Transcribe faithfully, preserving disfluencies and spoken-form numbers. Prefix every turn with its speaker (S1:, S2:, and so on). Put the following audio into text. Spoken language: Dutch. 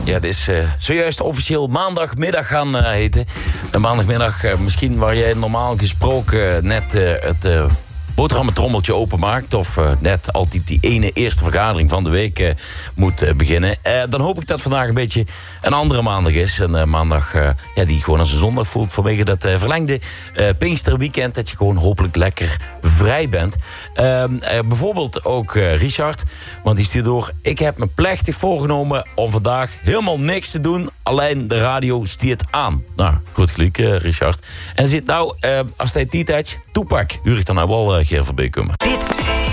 S1: Ja, het is uh, zojuist officieel maandagmiddag gaan uh, heten. En maandagmiddag, uh, misschien waar jij normaal gesproken uh, net uh, het uh, boterhammentrommeltje openmaakt... of uh, net altijd die ene eerste vergadering van de week uh, moet uh, beginnen... Uh, dan hoop ik dat vandaag een beetje een andere maandag is. Een uh, maandag uh, ja, die gewoon als een zondag voelt vanwege dat uh, verlengde uh, Pinksterweekend... dat je gewoon hopelijk lekker vrij bent. Uh, uh, bijvoorbeeld ook uh, Richard, want die stuurt door... ik heb me plechtig voorgenomen om vandaag helemaal niks te doen... alleen de radio stiert aan. Nou, goed geluk, uh, Richard. En er zit nou, uh, als hij die tijd toepak, huur ik dan nou wel uh, Ger van Beekum.
S2: Dit